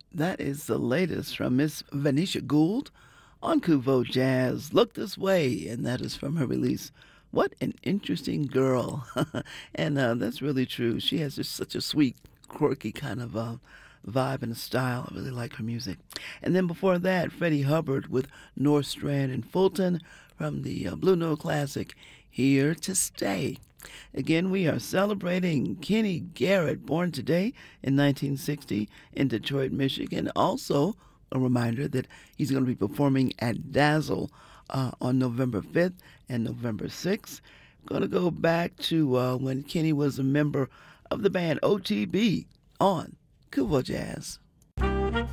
That is the latest from Miss Venetia Gould on Kuvo Jazz. Look This Way, and that is from her release. What an interesting girl. And that's really true. She has just such a sweet, quirky kind of vibe and style. I really like her music. And then before that, Freddie Hubbard with North Strand and Fulton from the Blue Note classic, Here to Stay. Again, we are celebrating Kenny Garrett, born today in 1960 in Detroit, Michigan. Also, a reminder that he's going to be performing at Dazzle on November 5th and November 6th. Going to go back to when Kenny was a member of the band OTB on Kuvo Jazz.